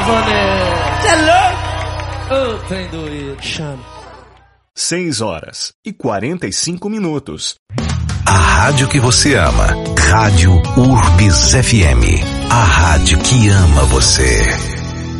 Vané. Você é louco? Ô, trem doido. Chama. 6h45. A rádio que você ama. Rádio Urbis FM. A rádio que ama você.